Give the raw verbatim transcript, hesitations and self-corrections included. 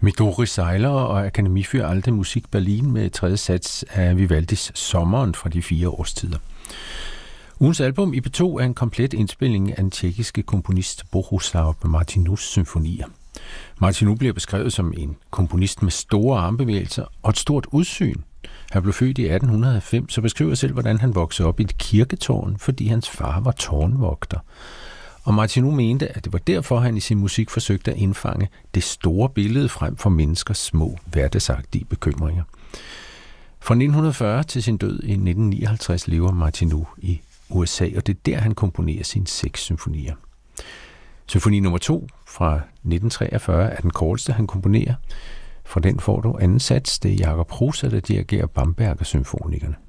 Midori Seiler og Akademie für Alte Musik Berlin med tredje sats af Vivaldis Sommeren fra de fire årstider. Ugens album I P to er en komplet indspilning af den tjekkiske komponist Bohuslav Martinus symfonier. Martinu bliver beskrevet som en komponist med store armbevægelser og et stort udsyn. Han blev født i atten halvfems, så beskriver selv, hvordan han voksede op i et kirketårn, fordi hans far var tårnvogter. Og Martinu mente, at det var derfor, han i sin musik forsøgte at indfange det store billede frem for menneskers små, hverdagsagtige bekymringer. Fra nitten fyrre til sin død i nitten nioghalvtreds lever Martinu i U S A, og det er der, han komponerer sine seks symfonier. Symfoni nummer to fra nitten treogfyrre er den korteste, han komponerer. Fra den får du anden sats, det er Jakob Prusa, der dirigerer Bamberger Symfonikerne.